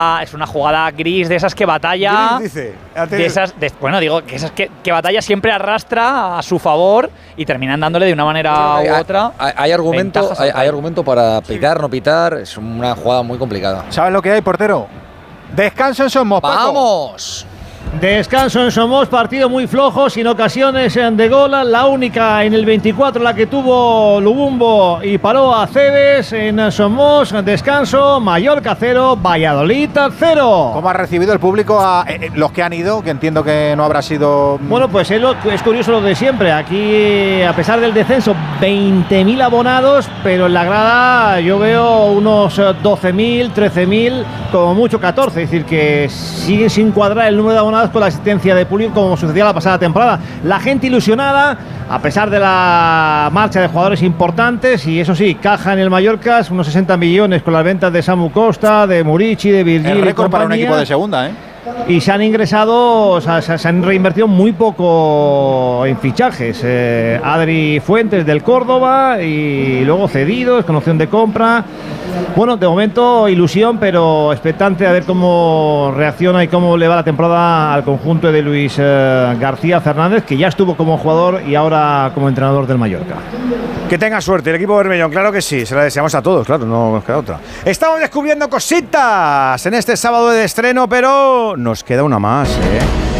Es una jugada gris de esas que batalla. Gris, dice. De esas, bueno, digo que esas que batalla siempre arrastra a su favor y terminan dándole de una manera u otra. Hay argumento para pitar, no pitar. Es una jugada muy complicada. ¿Sabes lo que hay, portero? Descanso en Somos, Paco. ¡Vamos! Descanso en Somos, partido muy flojo, sin ocasiones de gol. La única en el 24, la que tuvo Lubumbo y paró a Cebes. En Somos, descanso, Mallorca 0, Valladolid 0. ¿Cómo ha recibido el público a los que han ido? Que entiendo que no habrá sido... Bueno, pues es curioso lo de siempre. Aquí, a pesar del descenso, 20.000 abonados, pero en la grada yo veo unos 12.000, 13.000, como mucho 14. Es decir, que siguen sin cuadrar el número de abonados con la asistencia de público como sucedía la pasada temporada. La gente ilusionada a pesar de la marcha de jugadores importantes, y eso sí, caja en el Mallorca, unos 60 millones con las ventas de Samu Costa, de Murici, de Virgil. El récord para un equipo de segunda, ¿eh? Y se han ingresado, o sea, se han reinvertido muy poco en fichajes. Adri Fuentes del Córdoba y luego cedidos con opción de compra. Bueno, de momento ilusión, pero expectante a ver cómo reacciona y cómo le va la temporada al conjunto de Luis García Fernández, que ya estuvo como jugador y ahora como entrenador del Mallorca. Que tenga suerte el equipo bermellón, claro que sí, se la deseamos a todos, claro, no nos queda otra. Estamos descubriendo cositas en este sábado de estreno, pero nos queda una más, ¿eh?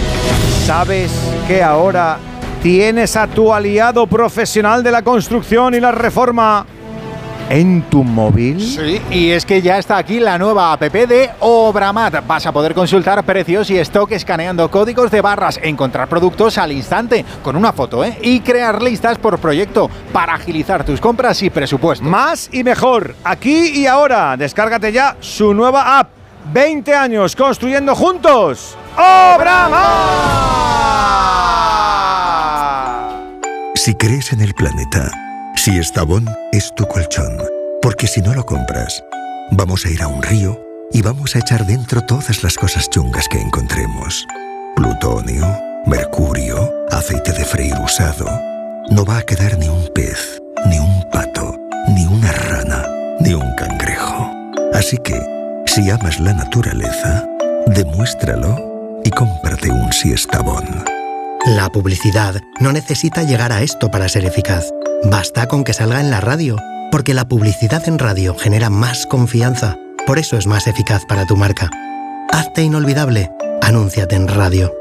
¿Sabes que ahora tienes a tu aliado profesional de la construcción y la reforma en tu móvil? Sí, y es que ya está aquí la nueva app de Obramat. Vas a poder consultar precios y stock escaneando códigos de barras, encontrar productos al instante con una foto, y crear listas por proyecto para agilizar tus compras y presupuesto. Más y mejor, aquí y ahora. Descárgate ya su nueva app. 20 años construyendo juntos. ¡Obramat! Si crees en el planeta, si Estavón es tu colchón, porque si no lo compras, vamos a ir a un río y vamos a echar dentro todas las cosas chungas que encontremos. Plutonio, mercurio, aceite de freír usado. No va a quedar ni un pez, ni un pato, ni una rana, ni un cangrejo. Así que, si amas la naturaleza, demuéstralo y cómprate un Siestabón. La publicidad no necesita llegar a esto para ser eficaz. Basta con que salga en la radio, porque la publicidad en radio genera más confianza. Por eso es más eficaz para tu marca. Hazte inolvidable. Anúnciate en radio.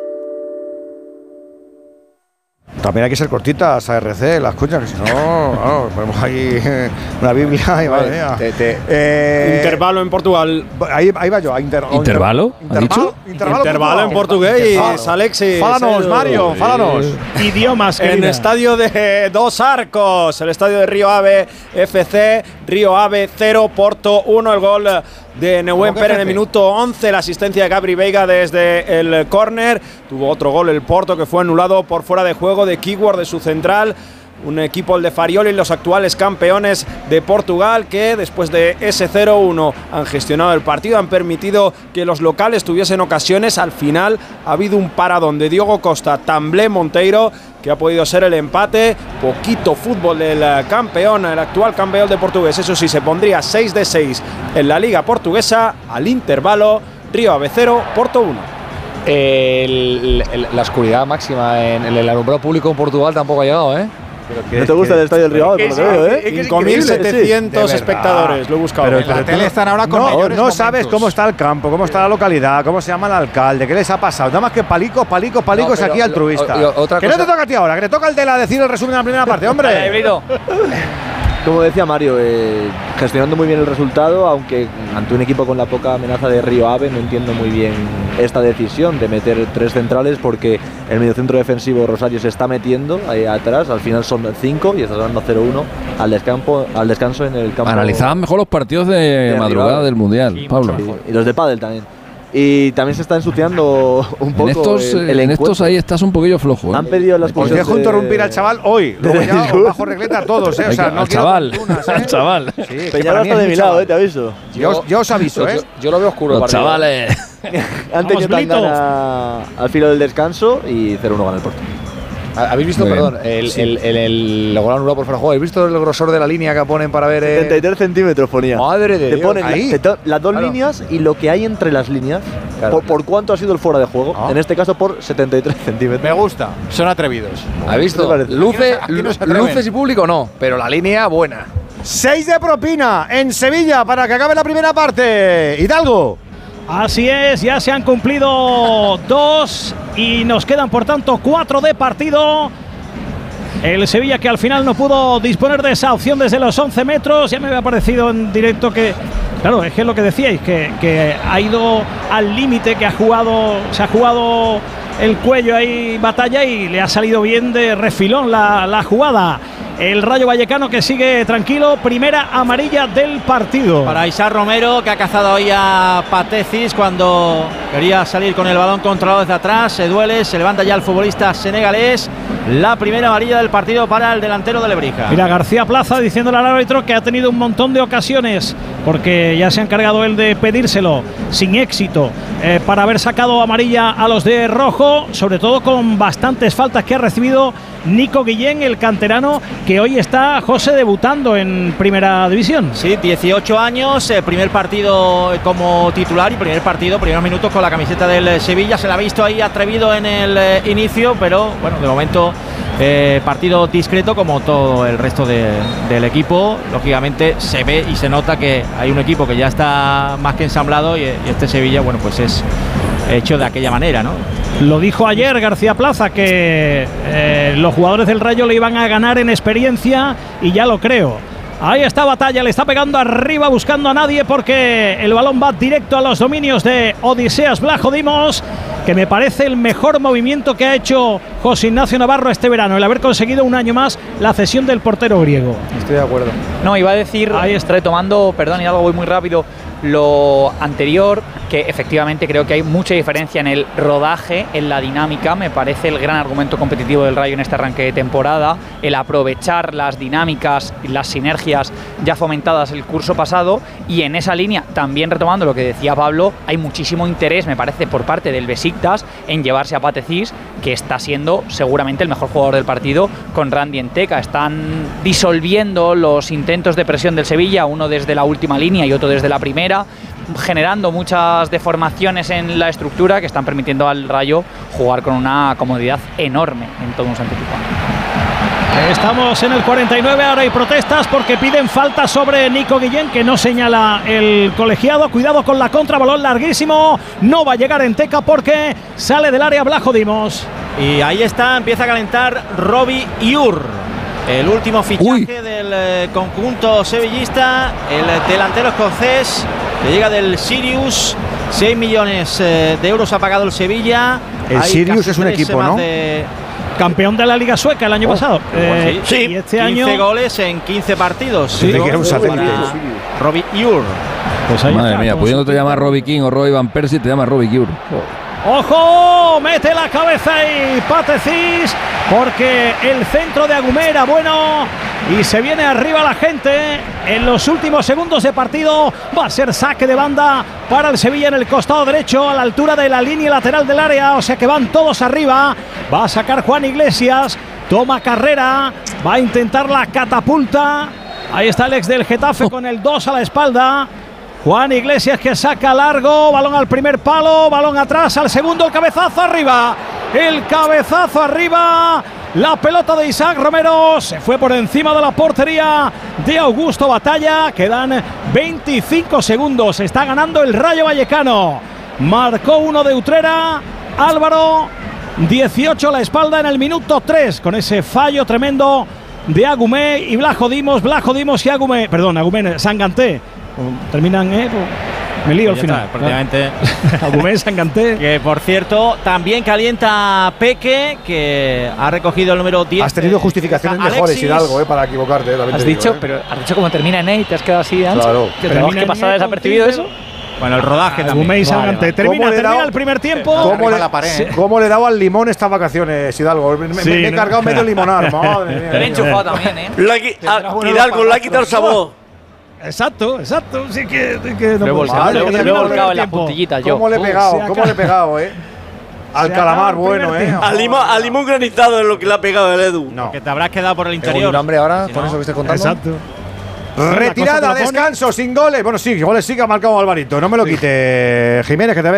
También hay que ser cortitas, ARC, las cuñas, que si no, ponemos ahí una Biblia y madre mía. Intervalo en Portugal. Ahí va yo. ¿Intervalo? Intervalo en portugués y Alexis. Fálanos, Mario, fálanos. Idiomas, en el estadio de Dos Arcos, el estadio de Río Ave FC, Río Ave 0, Porto 1, el gol de Nehuen Pérez en el minuto 11, la asistencia de Gabri Veiga desde el córner. Tuvo otro gol el Porto que fue anulado por fuera de juego de Keyword, de su central. Un equipo, el de Farioli, los actuales campeones de Portugal, que después de ese 0-1 han gestionado el partido, han permitido que los locales tuviesen ocasiones. Al final ha habido un paradón de Diogo Costa, Tamblé, Monteiro, que ha podido ser el empate. Poquito fútbol del campeón, el actual campeón de Portugués. Eso sí, se pondría 6-6 en la liga portuguesa. Al intervalo, Río Ave 0, Porto 1. La oscuridad máxima en el alumbrado público en Portugal tampoco ha llegado, ¿eh? ¿No te gusta el estadio del Río Ave? Por lo que veo, ¿eh? 5.700 espectadores, lo he buscado. Pero la tele están ahora con no sabes cómo está el campo, cómo está la localidad, cómo se llama el alcalde, qué les ha pasado. Nada más que palicos aquí altruistas. Que no te toca a ti ahora, que te toca el de decir el resumen de la primera parte, hombre. Como decía Mario, gestionando muy bien el resultado, aunque ante un equipo con la poca amenaza de Río Ave, no entiendo muy bien esta decisión de meter 3 centrales, porque el mediocentro defensivo Rosario se está metiendo ahí atrás, al final son 5 y estás dando 0-1 al descanso en el campo. Analizaban mejor los partidos de madrugada del Mundial, sí, Pablo. Sí, y los de pádel también. Y también se está ensuciando un poco en estos ahí estás un poquillo flojo, ¿eh? Han pedido las Os dejo interrumpir al chaval hoy. Luego ya os bajo regleta a todos, ¿eh? O sea, no al chaval. Al chaval. Sí, Peñarol está de mi lado, te aviso. Yo os aviso, ¿eh? Yo lo veo oscuro. Los chavales. Han tenido tan gana al filo del descanso y 0-1 gana el Porto. ¿Habéis visto, perdón, el gol anulado por fuera de juego? ¿Habéis visto el grosor de la línea que ponen para ver? 73 centímetros ponía. Madre de Dios. Ponen las dos líneas y lo que hay entre las líneas. Claro. ¿Por cuánto ha sido el fuera de juego? En este caso por 73 centímetros. Me gusta, son atrevidos. ¿Has visto? Luces y público no, pero la línea buena. 6 de propina en Sevilla para que acabe la primera parte. Hidalgo. Así es, ya se han cumplido 2 y nos quedan por tanto 4 de partido. El Sevilla que al final no pudo disponer de esa opción desde los 11 metros. Ya me había parecido en directo que, claro, es que es lo que decíais, que ha ido al límite, que se ha jugado el cuello ahí Batalla y le ha salido bien de refilón la jugada. El Rayo Vallecano que sigue tranquilo, primera amarilla del partido. Para Isaac Romero, que ha cazado ahí a Patecis cuando quería salir con el balón controlado desde atrás. Se duele, se levanta ya el futbolista senegalés. La primera amarilla del partido para el delantero de Lebrija. Mira, García Plaza diciéndole al árbitro que ha tenido un montón de ocasiones, porque ya se ha encargado él de pedírselo, sin éxito, para haber sacado amarilla a los de rojo, sobre todo con bastantes faltas que ha recibido Nico Guillén, el canterano, que hoy está, José, debutando en Primera División. Sí, 18 años, primer partido como titular y primeros minutos con la camiseta del Sevilla. Se la ha visto ahí atrevido en el inicio, pero bueno, de momento partido discreto como todo el resto del equipo. Lógicamente se ve y se nota que hay un equipo que ya está más que ensamblado y este Sevilla, bueno, pues es hecho de aquella manera, ¿no? Lo dijo ayer García Plaza, que los jugadores del Rayo le iban a ganar en experiencia, y ya lo creo. Ahí está Batalla, le está pegando arriba buscando a nadie, porque el balón va directo a los dominios de Odiseas Vlachodimos, que me parece el mejor movimiento que ha hecho José Ignacio Navarro este verano, el haber conseguido un año más la cesión del portero griego. Estoy de acuerdo. No, iba a decir, retomando, perdón, y algo voy muy rápido, lo anterior, que efectivamente creo que hay mucha diferencia en el rodaje, en la dinámica. Me parece el gran argumento competitivo del Rayo en este arranque de temporada, el aprovechar las dinámicas y las sinergias ya fomentadas el curso pasado, y en esa línea, también retomando lo que decía Pablo, hay muchísimo interés, me parece, por parte del Besiktas en llevarse a Patecis, que está siendo seguramente el mejor jugador del partido, con Randy Enteca. Están disolviendo los intentos de presión del Sevilla, uno desde la última línea y otro desde la primera, generando muchas deformaciones en la estructura que están permitiendo al Rayo jugar con una comodidad enorme en todo un Santi Pijuán. Estamos en el 49, ahora hay protestas porque piden falta sobre Nico Guillén, que no señala el colegiado. Cuidado con la contra, balón larguísimo, no va a llegar Enteca porque sale del área Vlachodimos. Y ahí está, empieza a calentar Robbie Iur, el último fichaje del conjunto sevillista, el delantero escocés que llega del Sirius. 6 millones de euros ha pagado el Sevilla. El Sirius es un equipo, ¿no? Campeón de la Liga Sueca el año pasado. Sí, y este 15 año goles en 15 partidos. Sí, que era un satélite. Robbie Iur. Pues madre mía, pudiéndote llamar Robbie King o Roy Van Persie, te llama Robbie Iur. ¡Ojo! Mete la cabeza y Patecis, porque el centro de Agumé era bueno y se viene arriba la gente en los últimos segundos de partido. Va a ser saque de banda para el Sevilla en el costado derecho, a la altura de la línea lateral del área, o sea que van todos arriba. Va a sacar Juan Iglesias, toma carrera, va a intentar la catapulta. Ahí está el ex del Getafe con el 2 a la espalda. Juan Iglesias que saca largo, balón al primer palo, balón atrás al segundo, el cabezazo arriba, la pelota de Isaac Romero se fue por encima de la portería de Augusto Batalla. Quedan 25 segundos, está ganando el Rayo Vallecano, marcó uno de Utrera, Álvaro, 18 a la espalda en el minuto 3, con ese fallo tremendo de Agumé y Vlachodimos y Agumé, perdón, Agumé, Sanganté. Terminan, me lío al final. Prácticamente. Agumé, Sanganté. Que por cierto, también calienta Peque, que ha recogido el número 10. Has tenido justificaciones mejores, Hidalgo, para equivocarte. Has dicho, pero has dicho como termina en E y te has quedado así de ancho. Claro. ¿Tenemos que pasar desapercibido eso? Bueno, el rodaje también. Agumé y Sanganté. Termina el primer tiempo. ¿Cómo le he dado al limón estas vacaciones, Hidalgo? Me he cargado medio limonar. Madre mía. Te he enchufado también, Hidalgo, le ha quitado el sabor. Exacto. Sí que no he volcado en las puntillitas yo. ¿Cómo le he pegado, Al calamar, bueno, Al limón granizado es lo que le ha pegado el Edu. No. Que te habrás quedado por el Tengo interior. un hambre ahora Si con no- eso que estés contando. Exacto. Retirada, descanso, sin goles. Bueno, sí, goles sí que ha marcado Alvarito. No me lo quite, Jiménez, que te ve.